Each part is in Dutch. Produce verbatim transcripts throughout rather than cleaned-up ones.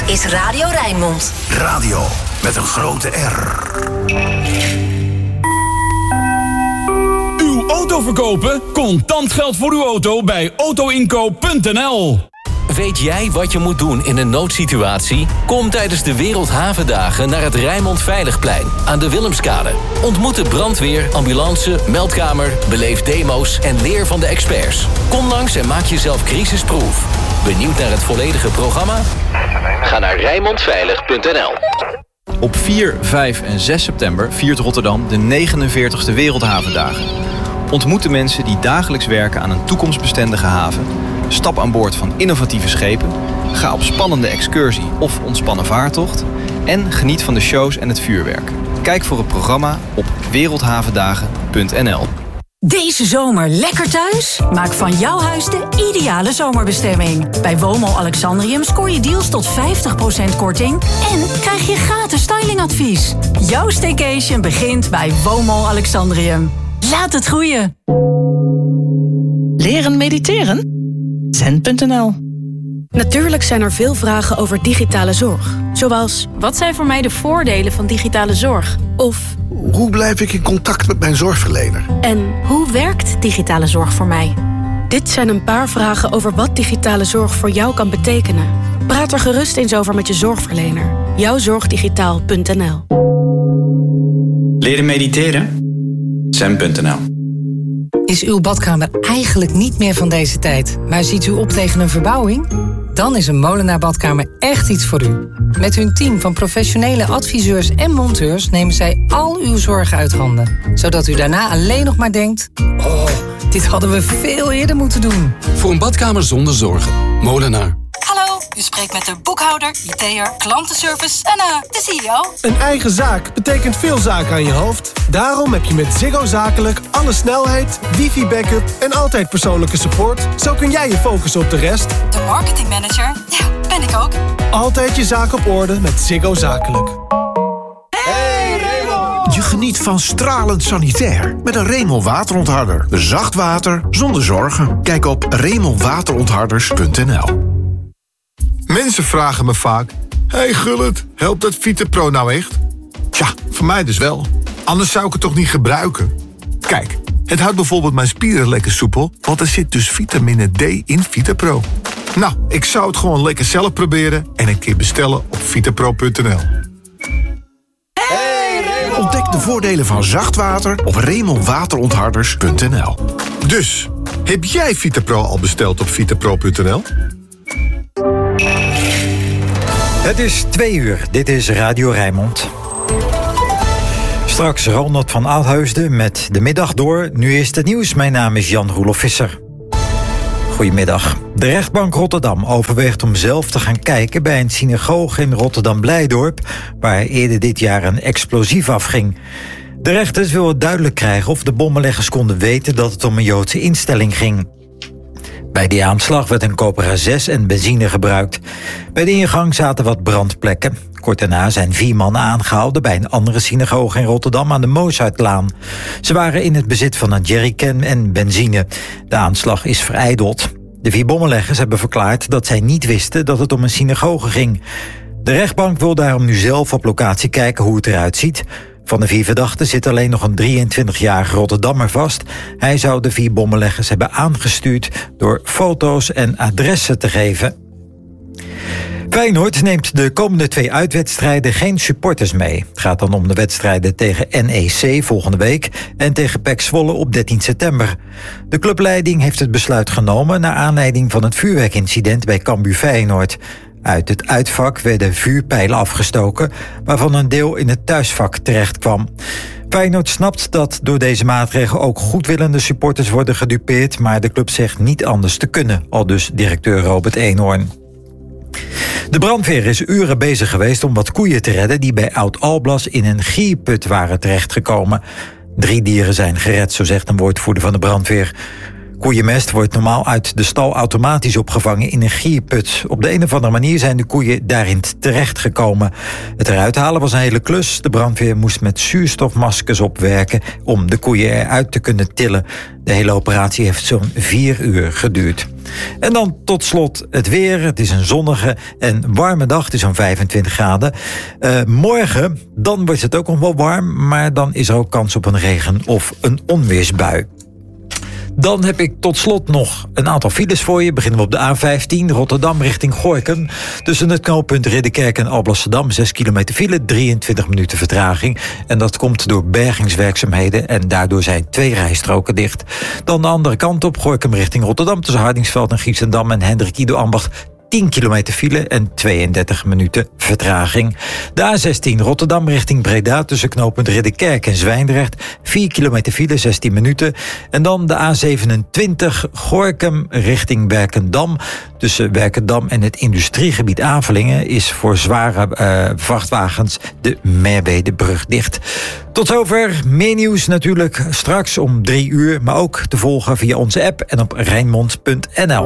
is Radio Rijnmond. Radio met een grote R. Uw auto verkopen? Contant geld voor uw auto bij autoinkoop punt n l. Weet jij wat je moet doen in een noodsituatie? Kom tijdens de Wereldhavendagen naar het Rijnmond Veiligplein aan de Willemskade. Ontmoet de brandweer, ambulance, meldkamer, beleef demo's en leer van de experts. Kom langs en maak jezelf crisisproof. Benieuwd naar het volledige programma? Ga naar rijnmond veilig punt n l. Op vier, vijf en zes september viert Rotterdam de negenenveertigste Wereldhavendagen. Ontmoet de mensen die dagelijks werken aan een toekomstbestendige haven. Stap aan boord van innovatieve schepen. Ga op spannende excursie of ontspannen vaartocht. En geniet van de shows en het vuurwerk. Kijk voor het programma op wereldhavendagen punt n l. Deze zomer lekker thuis? Maak van jouw huis de ideale zomerbestemming. Bij Woonmall Alexandrium scoor je deals tot vijftig procent korting... en krijg je gratis stylingadvies. Jouw staycation begint bij Woonmall Alexandrium. Laat het groeien. Leren mediteren? zen punt n l. Natuurlijk zijn er veel vragen over digitale zorg. Zoals, wat zijn voor mij de voordelen van digitale zorg? Of, hoe blijf ik in contact met mijn zorgverlener? En hoe werkt digitale zorg voor mij? Dit zijn een paar vragen over wat digitale zorg voor jou kan betekenen. Praat er gerust eens over met je zorgverlener. jouwzorgdigitaal punt n l. Leren mediteren? zen punt n l. Is uw badkamer eigenlijk niet meer van deze tijd, maar ziet u op tegen een verbouwing? Dan is een Molenaar Badkamer echt iets voor u. Met hun team van professionele adviseurs en monteurs nemen zij al uw zorgen uit handen. Zodat u daarna alleen nog maar denkt, oh, dit hadden we veel eerder moeten doen. Voor een badkamer zonder zorgen. Molenaar. Hallo, u spreekt met de boekhouder, I T'er, klantenservice en uh, de C E O. Een eigen zaak betekent veel zaken aan je hoofd. Daarom heb je met Ziggo Zakelijk alle snelheid, wifi-backup en altijd persoonlijke support. Zo kun jij je focussen op de rest. De marketingmanager, ja, ben ik ook. Altijd je zaak op orde met Ziggo Zakelijk. Hey Raymond! Je geniet van stralend sanitair met een Raymond waterontharder. Zacht water zonder zorgen. Kijk op rijnmond waterontharders punt n l. Mensen vragen me vaak: hey Gullit, helpt dat VitaPro nou echt? Tja, voor mij dus wel. Anders zou ik het toch niet gebruiken? Kijk, het houdt bijvoorbeeld mijn spieren lekker soepel, want er zit dus vitamine D in VitaPro. Nou, ik zou het gewoon lekker zelf proberen en een keer bestellen op vitapro punt n l. Hey, ontdek de voordelen van zacht water op rijnmond waterontharders punt n l. Dus, heb jij VitaPro al besteld op vitapro punt n l? Het is twee uur. Dit is Radio Rijnmond. Straks Ronald van Oudheusden met de middag door. Nu is het nieuws. Mijn naam is Jan Roelof Visser. Goedemiddag. De rechtbank Rotterdam overweegt om zelf te gaan kijken bij een synagoge in Rotterdam-Blijdorp, waar eerder dit jaar een explosief afging. De rechters willen duidelijk krijgen of de bommenleggers konden weten dat het om een Joodse instelling ging. Bij die aanslag werd een Cobra zes en benzine gebruikt. Bij de ingang zaten wat brandplekken. Kort daarna zijn vier mannen aangehouden bij een andere synagoge in Rotterdam aan de Mozartlaan. Ze waren in het bezit van een jerrycan en benzine. De aanslag is verijdeld. De vier bommenleggers hebben verklaard dat zij niet wisten dat het om een synagoge ging. De rechtbank wil daarom nu zelf op locatie kijken hoe het eruit ziet. Van de vier verdachten zit alleen nog een drieëntwintigjarige Rotterdammer vast. Hij zou de vier bommenleggers hebben aangestuurd door foto's en adressen te geven. Feyenoord neemt de komende twee uitwedstrijden geen supporters mee. Het gaat dan om de wedstrijden tegen N E C volgende week en tegen P E C Zwolle op dertien september. De clubleiding heeft het besluit genomen naar aanleiding van het vuurwerkincident bij Cambuur Feyenoord. Uit het uitvak werden vuurpijlen afgestoken, waarvan een deel in het thuisvak terecht kwam. Feyenoord snapt dat door deze maatregel ook goedwillende supporters worden gedupeerd, maar de club zegt niet anders te kunnen, aldus directeur Robert Eenhoorn. De brandweer is uren bezig geweest om wat koeien te redden die bij Oud-Alblas in een gierput waren terechtgekomen. Drie dieren zijn gered, zo zegt een woordvoerder van de brandweer. Koeienmest wordt normaal uit de stal automatisch opgevangen in een gierput. Op de een of andere manier zijn de koeien daarin terechtgekomen. Het eruit halen was een hele klus. De brandweer moest met zuurstofmaskers opwerken om de koeien eruit te kunnen tillen. De hele operatie heeft zo'n vier uur geduurd. En dan tot slot het weer. Het is een zonnige en warme dag. Het is zo'n vijfentwintig graden. Uh, morgen, dan wordt het ook nog wel warm. Maar dan is er ook kans op een regen- of een onweersbui. Dan heb ik tot slot nog een aantal files voor je. Beginnen we op de A vijftien, Rotterdam richting Gorinchem. Tussen het knooppunt Ridderkerk en Alblasserdam, zes kilometer file, drieëntwintig minuten vertraging. En dat komt door bergingswerkzaamheden en daardoor zijn twee rijstroken dicht. Dan de andere kant op, Gorinchem richting Rotterdam, tussen Hardingsveld en Giessendam en Hendrik Ido Ambacht, tien kilometer file en tweeëndertig minuten vertraging. De A zestien Rotterdam richting Breda tussen knooppunt Ridderkerk en Zwijndrecht. vier kilometer file, zestien minuten. En dan de A zevenentwintig Gorinchem richting Werkendam. Tussen Werkendam en het industriegebied Avelingen is voor zware uh, vrachtwagens de Merwedebrug dicht. Tot zover. Meer nieuws natuurlijk straks om drie uur. Maar ook te volgen via onze app en op Rijnmond punt n l.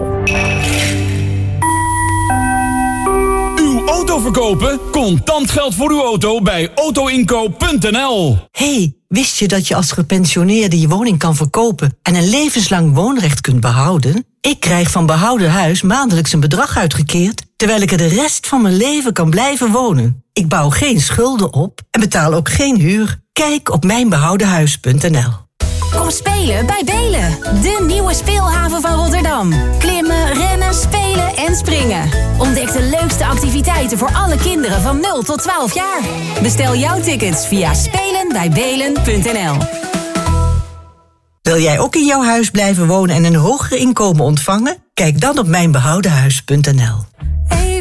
Auto verkopen? Contant geld voor uw auto bij auto inkoop punt n l. Hey, wist je dat je als gepensioneerde je woning kan verkopen en een levenslang woonrecht kunt behouden? Ik krijg van Behouden Huis maandelijks een bedrag uitgekeerd, terwijl ik er de rest van mijn leven kan blijven wonen. Ik bouw geen schulden op en betaal ook geen huur. Kijk op mijn behouden huis punt n l. Kom spelen bij Belen, de nieuwe speelhaven van Rotterdam. Klimmen, rennen, spelen en springen. Ontdek de leukste activiteiten voor alle kinderen van nul tot twaalf jaar. Bestel jouw tickets via spelen bij belen punt n l. Wil jij ook in jouw huis blijven wonen en een hoger inkomen ontvangen? Kijk dan op mijn behouden huis punt n l.